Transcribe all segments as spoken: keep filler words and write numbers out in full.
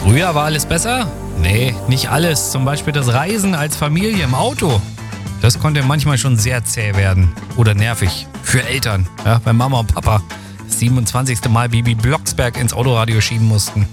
Früher war alles besser? Nee, nicht alles. Zum Beispiel das Reisen als Familie im Auto. Das konnte manchmal schon sehr zäh werden. Oder nervig. Für Eltern. Ja, bei Mama und Papa das siebenundzwanzigste Mal Bibi Blocksberg ins Autoradio schieben mussten.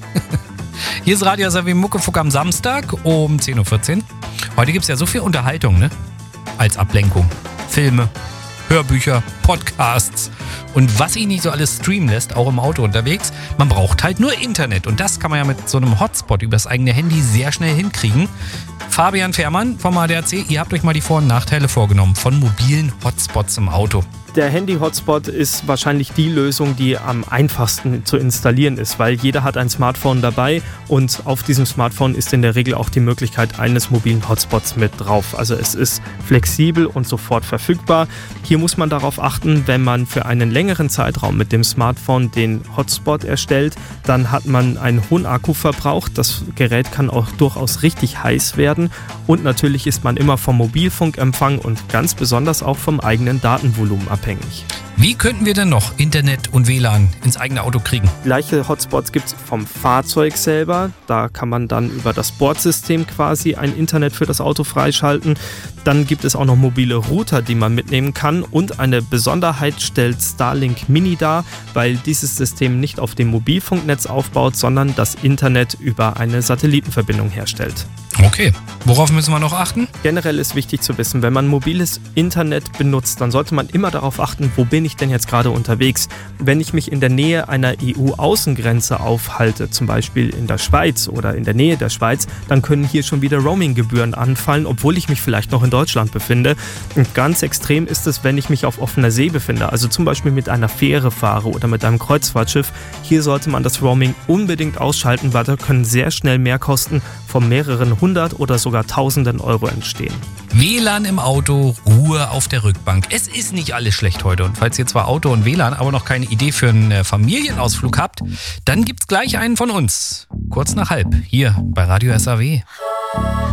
Hier ist Radio S R W Muckefuck am Samstag um zehn Uhr vierzehn. Heute gibt es ja so viel Unterhaltung, ne? Als Ablenkung. Filme, Hörbücher, Podcasts und was sich nicht so alles streamen lässt, auch im Auto unterwegs. Man braucht halt nur Internet und das kann man ja mit so einem Hotspot übers eigene Handy sehr schnell hinkriegen. Fabian Fährmann vom A D A C, ihr habt euch mal die Vor- und Nachteile vorgenommen von mobilen Hotspots im Auto. Der Handy-Hotspot ist wahrscheinlich die Lösung, die am einfachsten zu installieren ist, weil jeder hat ein Smartphone dabei und auf diesem Smartphone ist in der Regel auch die Möglichkeit eines mobilen Hotspots mit drauf. Also es ist flexibel und sofort verfügbar. Hier muss man darauf achten, wenn man für einen längeren Zeitraum mit dem Smartphone den Hotspot erstellt, dann hat man einen hohen Akkuverbrauch. Das Gerät kann auch durchaus richtig heiß werden und natürlich ist man immer vom Mobilfunkempfang und ganz besonders auch vom eigenen Datenvolumen abhängig. Wie könnten wir denn noch Internet und W L A N ins eigene Auto kriegen? Gleiche Hotspots gibt es vom Fahrzeug selber. Da kann man dann über das Bordsystem quasi ein Internet für das Auto freischalten. Dann gibt es auch noch mobile Router, die man mitnehmen kann. Und eine Besonderheit stellt Starlink Mini dar, weil dieses System nicht auf dem Mobilfunknetz aufbaut, sondern das Internet über eine Satellitenverbindung herstellt. Okay, worauf müssen wir noch achten? Generell ist wichtig zu wissen, wenn man mobiles Internet benutzt, dann sollte man immer darauf achten, wo bin ich denn jetzt gerade unterwegs. Wenn ich mich in der Nähe einer E U-Außengrenze aufhalte, zum Beispiel in der Schweiz oder in der Nähe der Schweiz, dann können hier schon wieder Roaming-Gebühren anfallen, obwohl ich mich vielleicht noch in Deutschland befinde. Und ganz extrem ist es, wenn ich mich auf offener See befinde, also zum Beispiel mit einer Fähre fahre oder mit einem Kreuzfahrtschiff. Hier sollte man das Roaming unbedingt ausschalten, weil da können sehr schnell Mehrkosten von mehreren hundert oder sogar tausenden Euro entstehen. W L A N im Auto, Ruhe auf der Rückbank. Es ist nicht alles schlecht heute. Und falls ihr zwar Auto und W L A N, aber noch keine Idee für einen Familienausflug habt, dann gibt's gleich einen von uns. Kurz nach halb, hier bei Radio S R W.